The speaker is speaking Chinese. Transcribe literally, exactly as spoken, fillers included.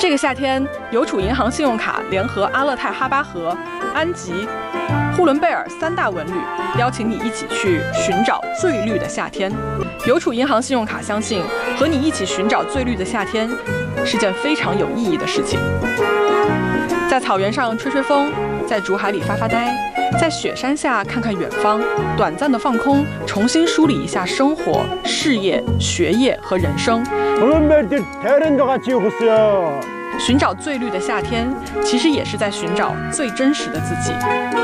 这个夏天，邮储银行信用卡联合阿勒泰哈巴河、安吉、呼伦贝尔三大文旅，邀请你一起去寻找最绿的夏天。邮储银行信用卡相信，和你一起寻找最绿的夏天，是件非常有意义的事情。在草原上吹吹风，在竹海里发发呆，在雪山下看看远方，短暂的放空，重新梳理一下生活、事业、学业和人生。寻找最绿的夏天，其实也是在寻找最真实的自己。